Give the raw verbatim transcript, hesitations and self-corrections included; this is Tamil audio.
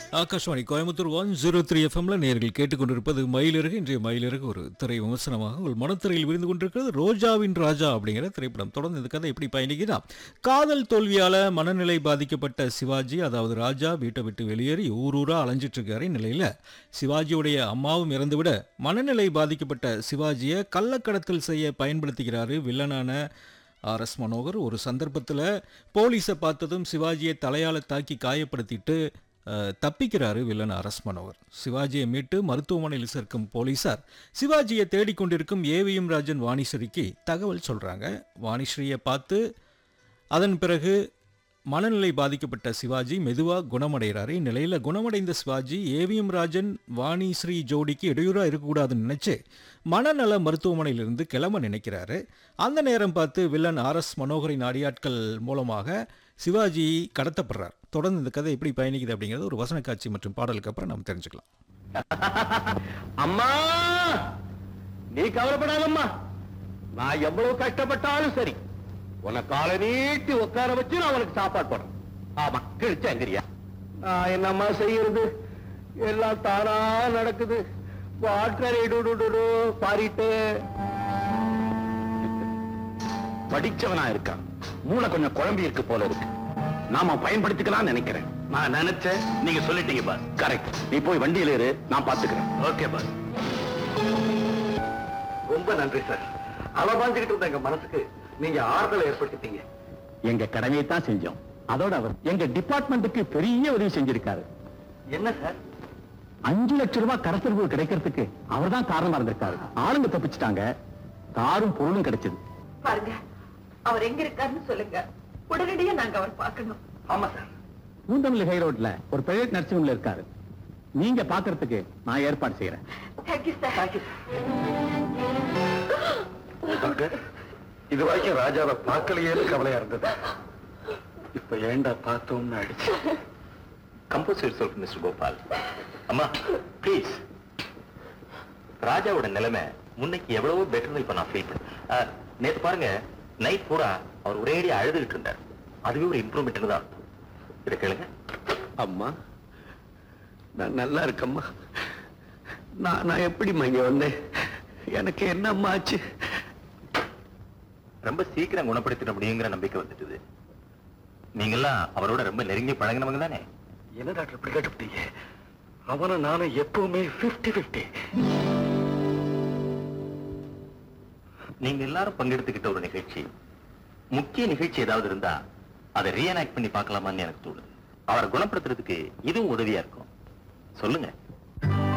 Akashvani Coimbatore one zero three எஃப்எம்ல நேர்கள் கேட்டுக்கொண்டிருப்பது மயிலிறகு. இன்றைய மயிலிறகு ஒரு திரை விமர்சனமாக உங்கள் மனத்திரையில் விருந்து கொண்டிருக்கிறது ரோஜாவின் ராஜா அப்படிங்கிற திரைப்படம். தொடர்ந்து இந்த கதை எப்படி பயணிக்குதா? காதல் தோல்வியால மனநிலை பாதிக்கப்பட்ட சிவாஜி, அதாவது ராஜா, வீட்டை விட்டு வெளியேறி ஊரூரா அலைஞ்சிட்டு இருக்காரு. நிலையில சிவாஜியுடைய அம்மாவும் இறந்துவிட மனநிலை பாதிக்கப்பட்ட சிவாஜியை கள்ளக்கடத்தல் செய்ய பயன்படுத்துகிறாரு வில்லனான ஆர் எஸ் மனோகர். ஒரு சந்தர்ப்பத்தில் போலீஸை பார்த்ததும் சிவாஜியை தலையால் தாக்கி காயப்படுத்திட்டு தப்பிக்கிறாரு வில்லன் ஆர் எஸ் மனோகர். சிவாஜியை மீட்டு மருத்துவமனையில் சேர்க்கும் போலீசார் சிவாஜியை தேடிக்கொண்டிருக்கும் ஏவிஎம் ராஜன் வாணிஸ்ரீக்கு தகவல் சொல்கிறாங்க. வாணிஸ்ரீயை பார்த்து அதன் பிறகு மனநிலை பாதிக்கப்பட்ட சிவாஜி மெதுவாக குணமடைகிறாரு. இந்நிலையில் குணமடைந்த சிவாஜி ஏவிஎம் ராஜன் வாணிஸ்ரீ ஜோடிக்கு இடையூறாக இருக்கக்கூடாதுன்னு நினச்சி மனநல மருத்துவமனையிலிருந்து கிளம்ப நினைக்கிறாரு. அந்த நேரம் பார்த்து வில்லன் ஆர் எஸ் மனோகரின் அடியாட்கள் மூலமாக சிவாஜி கடத்தப்படுறார். தொடர்ந்து இந்த கதை எப்படி பயணிக்குது அப்படிங்கிறது ஒரு வசன காட்சி மற்றும் பாடலுக்கு அப்புறம் நாம் தெரிஞ்சுக்கலாம். அம்மா, நீ கவலைப்படாதம்மா. நான் எவ்வளவு கஷ்டப்பட்டாலும் சரி, உன காலை நீட்டி உட்கார வச்சு நான் உனக்கு சாப்பாடு போடுறேன். ஆமா, கிழிச்சாங்கிறியா? நான் என்னம்மா செய்யறது? எல்லாம் தானா நடக்குது. பாரிட்டு படிச்சவனா இருக்கான், மூளை கொஞ்சம் குழம்பி இருக்கு போல இருக்கு. நாம பயன்படுத்திக்கலாம் நினைக்கிறேன். நான் நினைச்சேன், நீங்க சொல்லிட்டீங்க பாஸ். கரெக்ட். நீ போய் வண்டியில இரு, நான் பாத்துக்கிறேன். Okay pass. ரொம்ப நன்றி சார். அவபாஞ்சுக்கிட்டு இருந்த எங்க மனசுக்கு நீங்க ஆறுதலை ஏற்படுத்திட்டீங்க. எங்க கடமையை தான் செஞ்சோம். அதோட அவர் எங்க டிபார்ட்மெண்ட்டுக்கு பெரிய உதவி செஞ்சிருக்காரு. என்ன சார்? அஞ்சு லட்சம் ரூபாய் கரசரிவு கிடைக்கிறதுக்கு அவர் தான் காரணமா இருந்திருக்காரு. ஆளுங்க தப்பிச்சுட்டாங்க, காரும் பொருளும் கிடைச்சது. பாருங்க, அவர் எங்க இருக்காருன்னு சொல்லுங்க, உடனடியா நாங்க அவர் பார்க்கணும். ஆமா சார், பூந்தமல்லி ஹை ரோட்ல ஒரு பிரைவேட் நர்சிங் ஹோம்ல இருக்காரு. நீங்க பாக்குறதுக்கு நான் ஏற்பாடு செய்யறேன். Thank you sir. Thank you sir. இது வரைக்கும் ராஜாவை பார்க்கலையேன்னு கவலையா இருந்தது. இப்ப ஏண்டா பார்த்தோம்னு அடிச்சு. Compose yourself mister Gopal. அம்மா ப்ளீஸ். ராஜாவோட நிலைமை முன்னைக்கு எவ்வளவோ பெட்டர் இப்ப நான் ஃபீல் பண்ணேன். நேத்து பாருங்க, நைட் பூரா அவர் ஒரேடி அழுதுகிட்டு இருந்தார். அதுவே ஒரு இம்ப்ரூவ்மெண்ட் தான். இதை கேளுங்க. அம்மா, நான் நல்லா இருக்கம்மா. நான் நான் எப்படிம்மா இங்க வந்தேன்? எனக்கு என்னம்மா ஆச்சு? ரொம்ப சீக்கிரம் குணப்படுத்திட முடியுங்கிற நம்பிக்கை வந்துட்டுது. நீங்கெல்லாம் அவரோட ரொம்ப நெருங்கி பழகினவங்க தானே? என்ன டாக்டர் இப்படி கேட்டுட்டீங்க? அவனை நானும் எப்பவுமே பிப்டி பிப்டி. நீங்க எல்லாரும் பங்கெடுத்துக்கிட்ட ஒரு நிகழ்ச்சி, முக்கிய நிகழ்ச்சி ஏதாவது இருந்தா அதை ரீஎனாக்ட் பண்ணி பார்க்கலாமான்னு எனக்கு தோணுது. அவரை குணப்படுத்துறதுக்கு இதுவும் உதவியா இருக்கும். சொல்லுங்க.